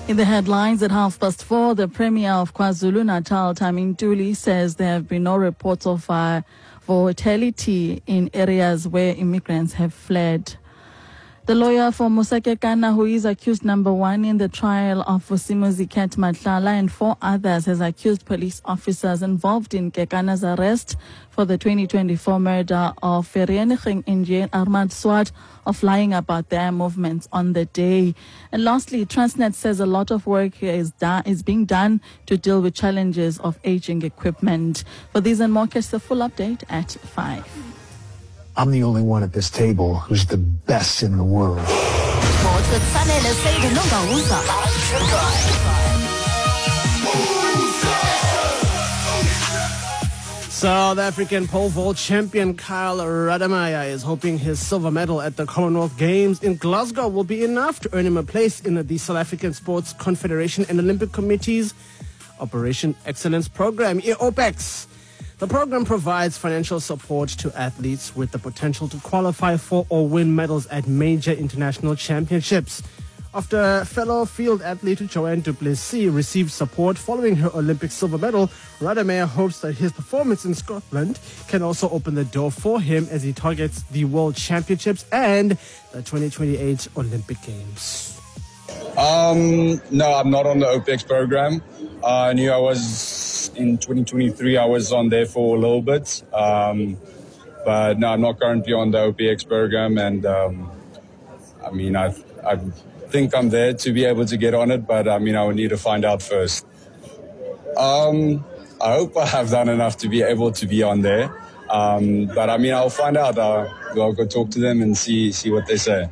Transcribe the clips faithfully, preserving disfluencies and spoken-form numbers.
In the headlines at half past four, the Premier of KwaZulu-Natal, Tami Ntuli, says there have been no reports of uh, volatility in areas where immigrants have fled. The lawyer for Musa Kekana, who is accused number one in the trial of Vusimuzi Ket Matlala and four others, has accused police officers involved in Kekana's arrest for the twenty twenty-four murder of Vereniging Indian Ahmad Swart of lying about their movements on the day. And lastly, Transnet says a lot of work is, done, is being done to deal with challenges of aging equipment. For these and more, catch the full update at five. I'm the only one at this table who's the best in the world. South African pole vault champion Kyle Rademeyer is hoping his silver medal at the Commonwealth Games in Glasgow will be enough to earn him a place in the South African Sports Confederation and Olympic Committee's Operation Excellence Program, O P E X. The program provides financial support to athletes with the potential to qualify for or win medals at major international championships. After fellow field athlete Joanne du Plessis received support following her Olympic silver medal, Rademeyer hopes that his performance in Scotland can also open the door for him as he targets the World Championships and the twenty twenty-eight Olympic Games. Um, no, I'm not on the O P E X program. Uh, I knew I was in twenty twenty-three. I was on there for a little bit. Um, but no, I'm not currently on the O P E X program. And um, I mean, I I think I'm there to be able to get on it. But I mean, I would need to find out first. Um, I hope I have done enough to be able to be on there. Um, but I mean, I'll find out. Uh, I'll go talk to them and see see what they say.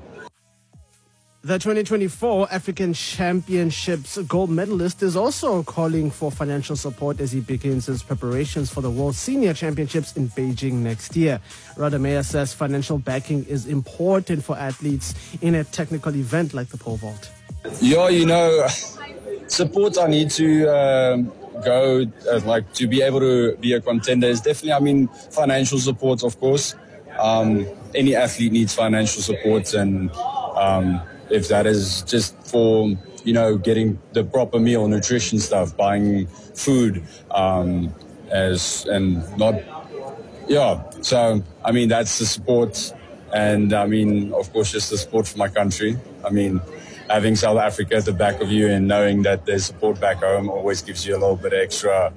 The twenty twenty-four African Championships gold medalist is also calling for financial support as he begins his preparations for the World Senior Championships in Beijing next year. Rademeyer says financial backing is important for athletes in a technical event like the pole vault. Yeah, you know, support I need to um, go, uh, like to be able to be a contender is definitely, I mean, financial support, of course. Um, any athlete needs financial support, and um, if that is just for, you know, getting the proper meal, nutrition stuff, buying food, um, as and not, yeah. So, I mean, that's the support. And, I mean, of course, just the support for my country. I mean, having South Africa at the back of you and knowing that there's support back home always gives you a little bit extra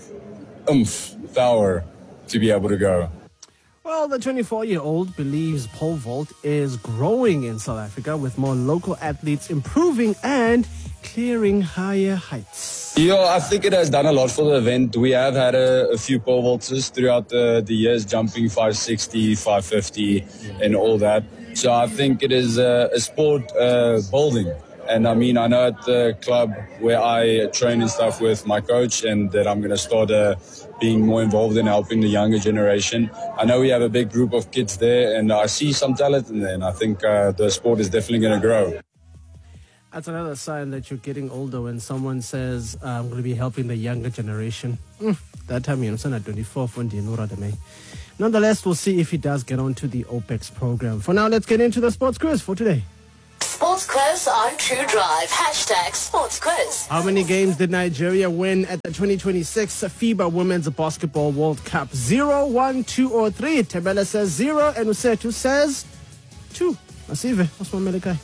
oomph, power to be able to go. Well, the twenty-four-year-old believes pole vault is growing in South Africa with more local athletes improving and clearing higher heights. Yeah, I think it has done a lot for the event. We have had a, a few pole vaulters throughout the, the years, jumping five sixty, five fifty, and all that. So I think it is a, a sport uh, building. And I mean, I know at the club where I train and stuff with my coach, and that I'm going to start uh, being more involved in helping the younger generation. I know we have a big group of kids there, and I see some talent in there, and I think uh, the sport is definitely going to grow. That's another sign that you're getting older when someone says, uh, I'm going to be helping the younger generation. Mm, that time, you know, son at twenty-four, nonetheless, we'll see if he does get onto the O P E X program. For now, let's get into the sports quiz for today. Sports quiz on True Drive. Hashtag sports quiz. How many games did Nigeria win at the twenty twenty-six FIBA Women's Basketball World Cup? Zero, one, two, or three? Tebela says zero, and Usetu says two. Masive, what's my medical?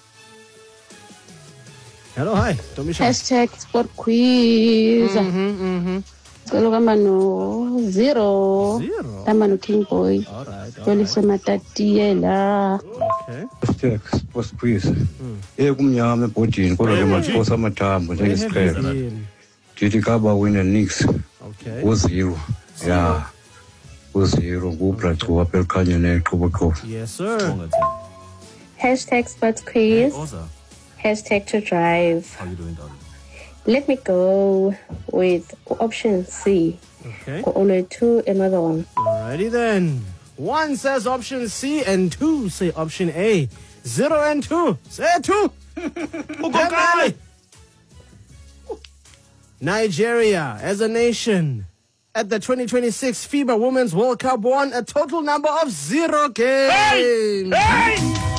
Hello, hi. Don't be shy. Hashtag sport quiz. Mm-hmm, mm-hmm. Mano zero. Zero. Tamano King Boy. All right. Jolisa Matatiela. Okay. Hashtag sports quiz. Eh kumnyama ebhodini kodwa ke maphosa amathambo njengesiqhelo. Dithi kaba win Knicks. Okay. U-zero. Yeah. U-zero kuBrachu apha elikhanya neqhubaqhubu. Yes, sir. Hashtag sports quiz. Hey, Hashtag to drive. how you doing, darling? Let me go with option C. Okay. Only two, another one. Alrighty then. One says option C and two say option A. Zero and two. Say two. Okay. Nigeria as a nation at the twenty twenty-six FIBA Women's World Cup won a total number of zero games. Hey! Hey!